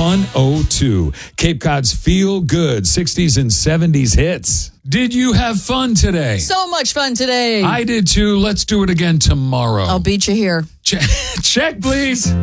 102. Cape Cod's feel good 60s and 70s hits. Did you have fun today? So much fun today. I did too. Let's do it again tomorrow. I'll beat you here. Check, please.